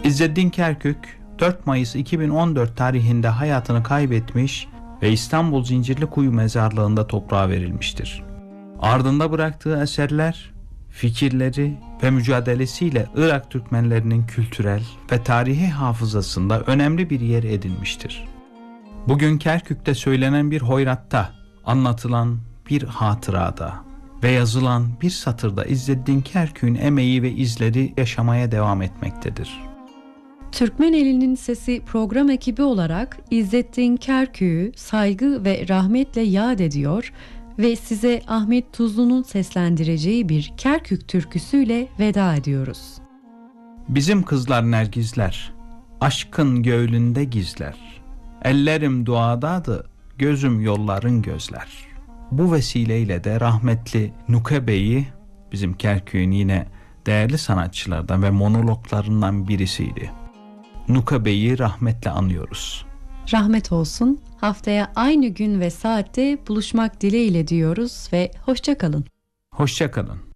İzzet Kerkük 4 Mayıs 2014 tarihinde hayatını kaybetmiş ve İstanbul Zincirlikuyu mezarlığında toprağa verilmiştir. Ardında bıraktığı eserler, fikirleri ve mücadelesiyle Irak Türkmenlerinin kültürel ve tarihi hafızasında önemli bir yer edinmiştir. Bugün Kerkük'te söylenen bir hoyratta, anlatılan bir hatırada ve yazılan bir satırda İzzet Kerkük'ün emeği ve izleri yaşamaya devam etmektedir. Türkmen Eli'nin Sesi program ekibi olarak İzzet Kerkük'ü saygı ve rahmetle yad ediyor ve size Ahmet Tuzlu'nun seslendireceği bir Kerkük türküsüyle veda ediyoruz. Bizim kızlar nergizler, aşkın göğlünde gizler. Ellerim duadadı, gözüm yolların gözler. Bu vesileyle de rahmetli Nuke Bey'i, bizim Kerkük'ün yine değerli sanatçılardan ve monologlarından birisiydi. Nuke Bey'i rahmetle anıyoruz. Rahmet olsun. Haftaya aynı gün ve saatte buluşmak dileğiyle diyoruz ve hoşça kalın. Hoşça kalın.